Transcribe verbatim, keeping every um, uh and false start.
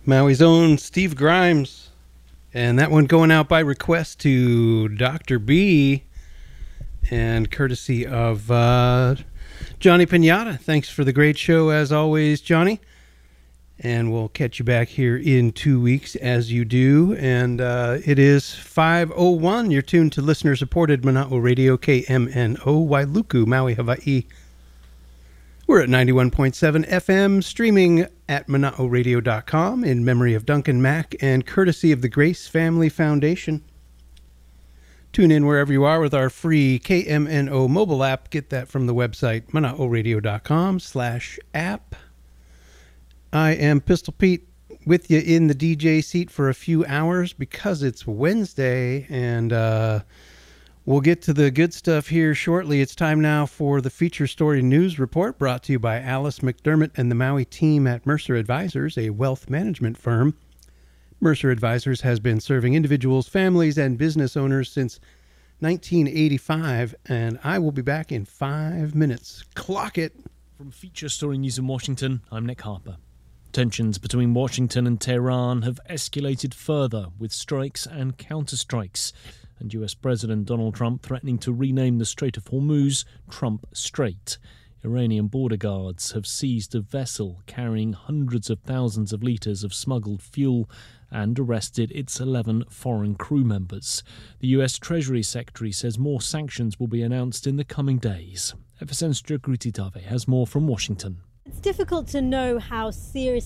Maui's own Steve Grimes. And that one going out by request to Doctor B and courtesy of uh, Johnny Pinata. Thanks for the great show as always, Johnny. And we'll catch you back here in two weeks as you do. And uh, it is five oh one. You're tuned to listener-supported Mana'o Radio, K M N O, Wailuku, Maui, Hawaii. We're at ninety-one point seven F M, streaming at mana'o radio dot com in memory of Duncan Mack and courtesy of the Grace Family Foundation. Tune in wherever you are with our free K M N O mobile app. Get that from the website, mana'o radio dot com slash app. I am Pistol Pete with you in the D J seat for a few hours because it's Wednesday, and uh, we'll get to the good stuff here shortly. It's time now for the Feature Story News Report, brought to you by Alice McDermott and the Maui team at Mercer Advisors, a wealth management firm. Mercer Advisors has been serving individuals, families, and business owners since nineteen eighty-five, and I will be back in five minutes. Clock it. From Feature Story News in Washington, I'm Nick Harper. Tensions between Washington and Tehran have escalated further, with strikes and counterstrikes, and U S President Donald Trump threatening to rename the Strait of Hormuz Trump Strait. Iranian border guards have seized a vessel carrying hundreds of thousands of litres of smuggled fuel and arrested its eleven foreign crew members. The U S Treasury Secretary says more sanctions will be announced in the coming days. F S N's Jagruti Dave has more from Washington. It's difficult to know how serious